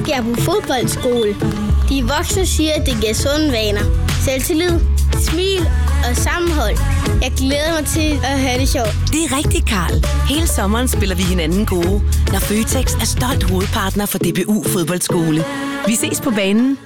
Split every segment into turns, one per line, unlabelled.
skal jeg på fodboldskole. De voksne siger, at det giver sunde vaner. Selvtillid, smil og sammenhold. Jeg glæder mig til at have det sjovt.
Det er rigtigt, Karl. Hele sommeren spiller vi hinanden gode, når Føtex er stolt hovedpartner for DBU Fodboldskole. Vi ses på banen.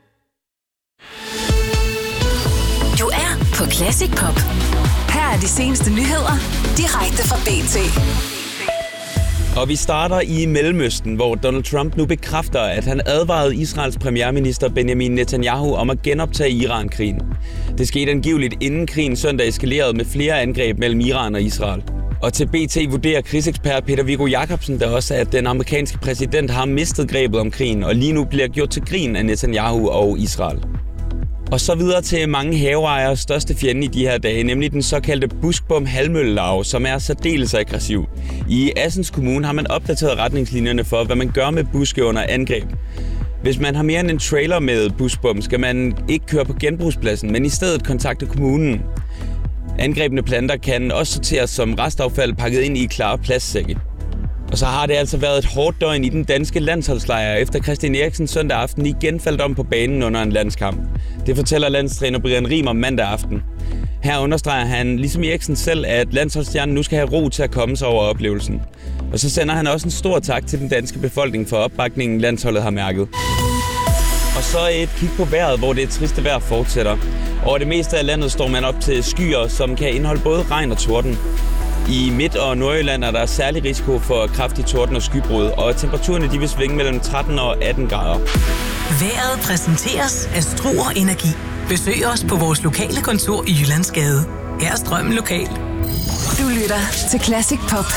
Du er på Classic Pop. Her er de seneste nyheder direkte fra BT.
Og vi starter i Mellemøsten, hvor Donald Trump nu bekræfter, at han advarede Israels premierminister Benjamin Netanyahu om at genoptage Iran-krigen. Det skete angiveligt inden krigen søndag eskalerede med flere angreb mellem Iran og Israel. Og til BT vurderer krigsekspert Peter Viggo Jacobsen da også, at den amerikanske præsident har mistet grebet om krigen, og lige nu bliver gjort til grin af Netanyahu og Israel. Og så videre til mange haveejers største fjende i de her dage, nemlig den såkaldte buskbom-halvmøllelarve, som er særdeles aggressiv. I Assens Kommune har man opdateret retningslinjerne for, hvad man gør med buske under angreb. Hvis man har mere end en trailer med buskbom, skal man ikke køre på genbrugspladsen, men i stedet kontakte kommunen. Angrebne planter kan også sorteres som restaffald pakket ind i klare plastsække. Og så har det altså været et hårdt døgn i den danske landsholdslejr, efter Christian Eriksen søndag aften igen faldt om på banen under en landskamp. Det fortæller landstræner Brian Riemer mandag aften. Her understreger han, ligesom Eriksen selv, at landsholdsstjernen nu skal have ro til at komme sig over oplevelsen. Og så sender han også en stor tak til den danske befolkning for opbakningen, landsholdet har mærket. Og så et kig på vejret, hvor det triste vejr fortsætter. Over det meste af landet står man op til skyer, som kan indeholde både regn og torden. I Midt- og Nordjylland er der særlig risiko for kraftig torden og skybrud, og temperaturerne de vil svinge mellem 13 og 18 grader.
Vejret præsenteres af Struer Energi. Besøg os på vores lokale kontor i Jyllandsgade. Her er strømmen lokal.
Du lytter til Classic Pop.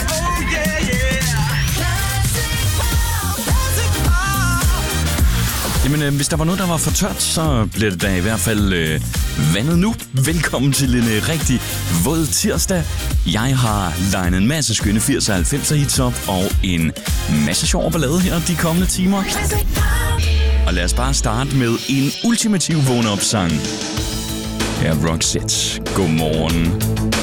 Jamen, hvis der var noget, der var for tørt, så bliver det da i hvert fald vandet nu. Velkommen til en rigtig våd tirsdag. Jeg har legnet en masse skønne 80'er og 90'er hits op, og en masse sjov ballade her de kommende timer. Og lad os bare starte med en ultimativ vågn-op-sang. Her er Roxette. Godmorgen.